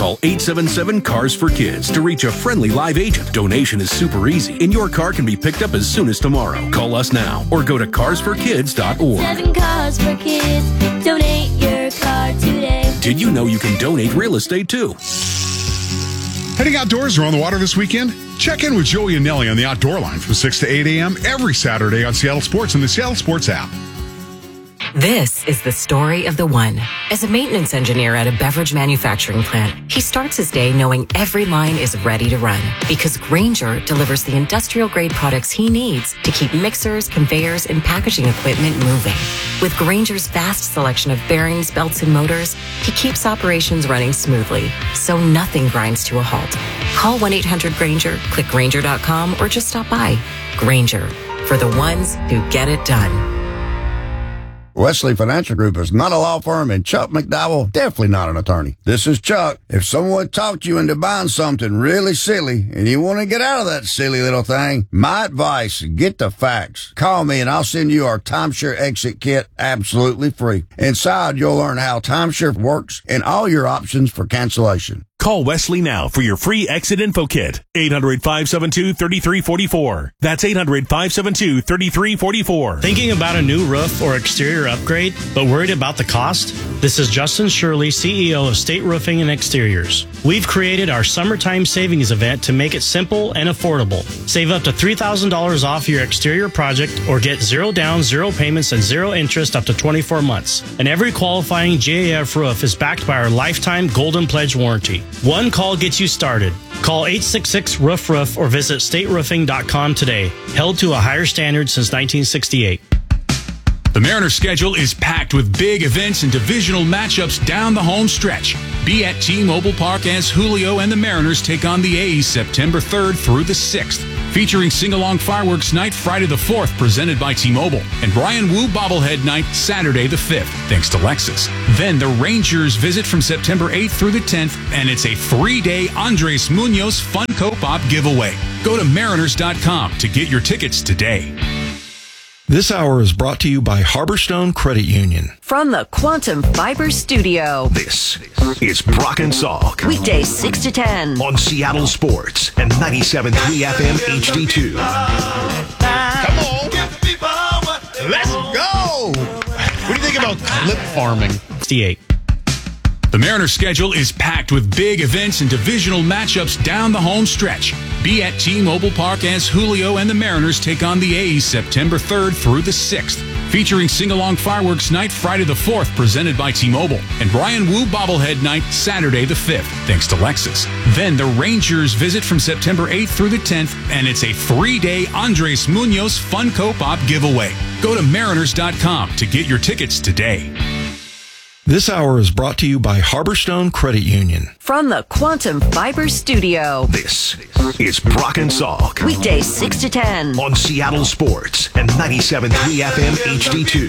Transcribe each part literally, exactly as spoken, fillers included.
Call eight seven seven, C A R S for Kids to reach a friendly live agent. Donation is super easy, and your car can be picked up as soon as tomorrow. Call us now or go to cars for kids dot org. Seven Cars for Kids. Donate your car today. Did you know you can donate real estate too? Heading outdoors or on the water this weekend? Check in with Joey and Nelly on the Outdoor Line from six to eight a.m. every Saturday on Seattle Sports and the Seattle Sports app. This is the story of the one. As a maintenance engineer at a beverage manufacturing plant, he starts his day knowing every line is ready to run because Grainger delivers the industrial-grade products he needs to keep mixers, conveyors, and packaging equipment moving. With Grainger's vast selection of bearings, belts, and motors, he keeps operations running smoothly, so nothing grinds to a halt. Call one eight hundred Grainger, click Grainger dot com, or just stop by. Grainger, for the ones who get it done. Wesley Financial Group is not a law firm, and Chuck McDowell definitely not an attorney. This is Chuck. If someone talked you into buying something really silly and you want to get out of that silly little thing, my advice, get the facts. Call me and I'll send you our timeshare exit kit absolutely free. Inside, you'll learn how timeshare works and all your options for cancellation. Call Wesley now for your free exit info kit. eight hundred, five seven two, three three four four. That's eight hundred, five seven two, three three four four. Thinking about a new roof or exterior upgrade, but worried about the cost? This is Justin Shirley, C E O of State Roofing and Exteriors. We've created our summertime savings event to make it simple and affordable. Save up to three thousand dollars off your exterior project or get zero down, zero payments, and zero interest up to twenty-four months. And every qualifying J A F roof is backed by our lifetime Golden Pledge warranty. One call gets you started. Call eight six six, roof roof or visit state roofing dot com today. Held to a higher standard since nineteen sixty-eight. The Mariners' schedule is packed with big events and divisional matchups down the home stretch. Be at T-Mobile Park as Julio and the Mariners take on the A's September third through the sixth. Featuring Sing-Along Fireworks Night Friday the fourth, presented by T-Mobile. And Brian Wu Bobblehead Night Saturday the fifth, thanks to Lexus. Then the Rangers visit from September eighth through the tenth, and it's a three-day Andres Munoz Funko Pop giveaway. Go to mariners dot com to get your tickets today. This hour is brought to you by Harborstone Credit Union. From the Quantum Fiber Studio. This is Brock and Salk. Weekdays six to ten. On Seattle Sports and ninety-seven point three F M H D two. Come on. Let's go. What do you think about clip farming? sixty-eight. The Mariners' schedule is packed with big events and divisional matchups down the home stretch. Be at T-Mobile Park as Julio and the Mariners take on the A's September third through the sixth. Featuring Sing-Along Fireworks Night Friday the fourth, presented by T-Mobile. And Brian Wu Bobblehead Night Saturday the fifth, thanks to Lexus. Then the Rangers visit from September eighth through the tenth, and it's a three-day Andres Munoz Funko Pop giveaway. Go to mariners dot com to get your tickets today. This hour is brought to you by Harborstone Credit Union. From the Quantum Fiber Studio. This is Brock and Salk. Weekdays six to ten. On Seattle Sports and ninety-seven point three F M H D two.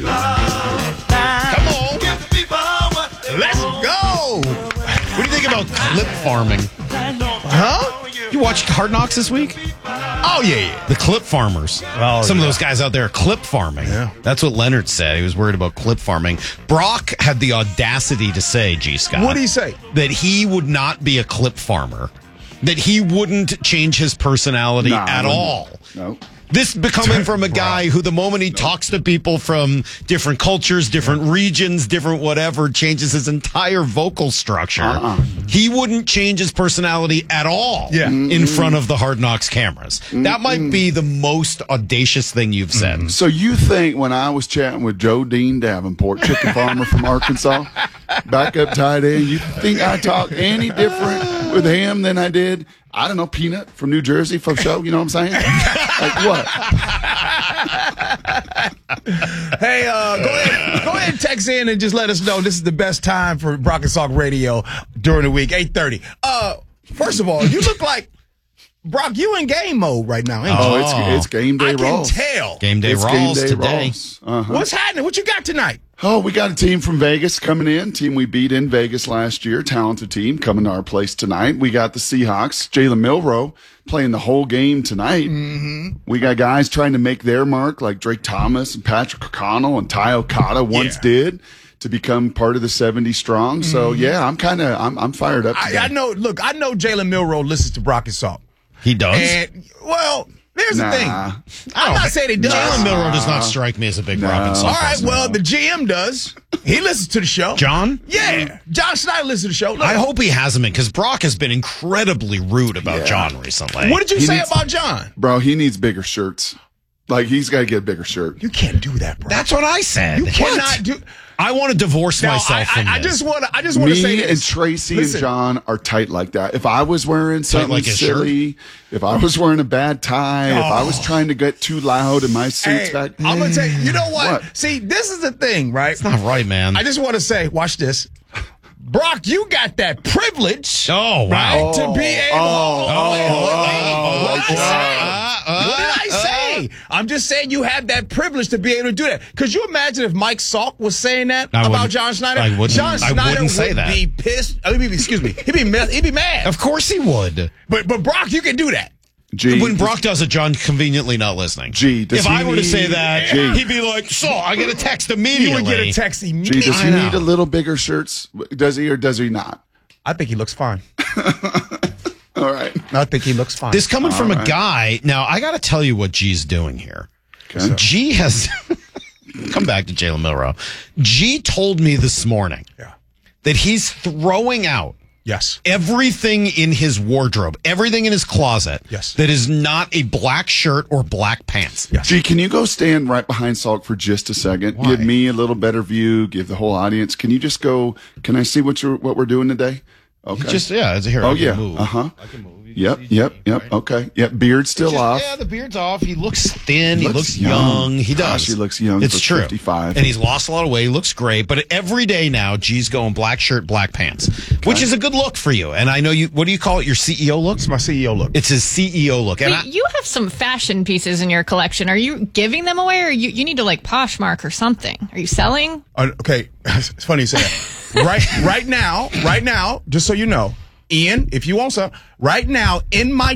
Come on. Let's go. What do you think about clip farming? Huh? You watched Hard Knocks this week? Oh, yeah, yeah. The clip farmers. Oh, Some yeah. of those guys out there are clip farming. Yeah. That's what Leonard said. He was worried about clip farming. Brock had the audacity to say, G. Scott. What did he say? That he would not be a clip farmer. That he wouldn't change his personality Nah, at all. No. This coming from a guy who, the moment he talks to people from different cultures, different regions, different whatever, changes his entire vocal structure. Uh-uh. He wouldn't change his personality at all Yeah. in front of the Hard Knocks cameras. That might be the most audacious thing you've said. So you think when I was chatting with Joe Dean Davenport, chicken farmer from Arkansas, backup tight end, you think I talk any different with him than I did, I don't know, Peanut from New Jersey for show, you know what I'm saying? Like what? Hey, uh, go ahead, go ahead and text in and just let us know this is the best time for Brock and Salk Radio during the week, eight thirty. Uh, first of all, you look like, Brock, you in game mode right now, ain't Oh, you? it's, it's game day I can rolls. tell. Game day It's rolls game day today. rolls. Uh-huh. What's happening? What you got tonight? Oh, we got a team from Vegas coming in. Team we beat in Vegas last year. Talented team coming to our place tonight. We got the Seahawks. Jalen Milroe playing the whole game tonight. Mm-hmm. We got guys trying to make their mark like Drake Thomas and Patrick O'Connell and Ty Okada once Yeah. did. to become part of the seventy strong. So Mhm. yeah, I'm kind of I'm I'm fired up. I, today. I know. Look, I know Jalen Milroe listens to Brock and Salk. He does? And well, here's Nah. the thing. I'm not saying he does. Jalen Milroe does not strike me as a big No. Brock and Salk All right. person. Well, the G M does. He listens to the show. John? Yeah, John Schneider listens to the show. Look, I hope he has him in because Brock has been incredibly rude about Yeah. John recently. What did you He say needs- about John? Bro, he needs bigger shirts. Like he's got to get a bigger shirt. You can't do that, bro. That's what I said. You What? cannot do. I want to divorce Now, myself I, from I, I this. just want to. I just want to say Me this. and Tracy Listen. and John are tight like that. If I was wearing something like his shirt? silly, if I was wearing a bad tie, if I was Oh. trying to get too loud in my suits Hey, back, I'm gonna tell you. You know what? What? See, this is the thing, right? It's not right, man. I just want to say, watch this. Brock, you got that privilege. Oh, wow. Right? To be able. oh, oh, what did I say? Uh, uh, what did I say? I'm just saying you have that privilege to be able to do that. Could you imagine if Mike Salk was saying that I about wouldn't- John Schneider? I wouldn't- John I Schneider wouldn't say would that. be pissed. Oh, he'd be, excuse me. He'd be mad. He'd be mad. Of course he would. But but Brock, you can do that. G, When Brock does it, John conveniently not listening. G, does if he I were to say need- that, G. he'd be like, "So I get a text immediately." You would get a text G, immediately. does he I know. need a little bigger shirts? Does he or does he not? I think he looks fine. All right. I think he looks fine. This coming from All a right. guy. Now I got to tell you what G's doing here. Okay. G has come back to Jalen Milroe. G told me this morning Yeah. that he's throwing out Yes. everything in his wardrobe, everything in his closet Yes. that is not a black shirt or black pants. Yes. G, can you go stand right behind Salk for just a second? Why? Give me a little better view. Give the whole audience. Can you just go? Can I see what you're what we're doing today? Okay. Just yeah, it's here. oh I can yeah. move. Uh huh. I can move. Yep. Yep. Yep. Okay. Yep. Beard still Just- off. Yeah, the beard's off. He looks thin. He Looks looks, young. young. He does. Gosh, he looks young. It's Looks true. fifty-five. And he's lost a lot of weight. He looks great. But every day now, G's going black shirt, black pants, which is a good look for you. And I know you. What do you call it? Your C E O look? It's my C E O look. It's his C E O look. And Wait, I, you have some fashion pieces in your collection. Are you giving them away, or you, you need to like Poshmark or something? Are you selling? Uh, okay, it's funny you say that. right, right now, right now, just so you know, Ian, if you want some, right now in my